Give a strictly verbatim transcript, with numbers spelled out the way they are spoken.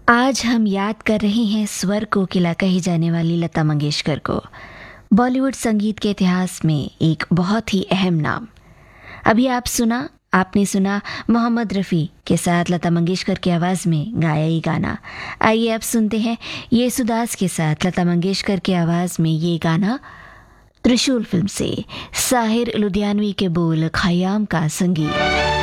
आज हम याद कर रहे हैं स्वर कोकिला कही जाने वाली लता मंगेशकर को। बॉलीवुड संगीत के इतिहास में एक बहुत ही अहम नाम। अभी आप सुना आपने सुना मोहम्मद रफ़ी के साथ लता मंगेशकर की आवाज़ में गाया ये गाना। आइए अब सुनते हैं येसुदास के साथ लता मंगेशकर की आवाज़ में ये गाना त्रिशूल फिल्म से। साहिर लुधियानवी के बोल, खयाम का संगीत।